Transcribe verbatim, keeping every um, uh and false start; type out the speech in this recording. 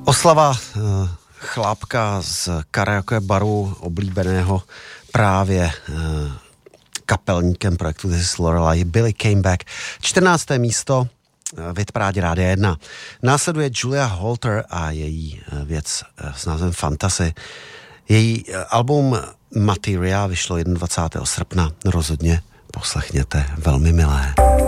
Oslava chlápka z karaoke baru oblíbeného právě kapelníkem projektu This is Lorelai, Billy Came Back. čtrnácté místo v hitparádě Rádia jedna. Následuje Julia Holter a její věc s názvem Fantasy. Její album Material vyšlo dvacátého prvního srpna. Rozhodně poslechněte, velmi milé.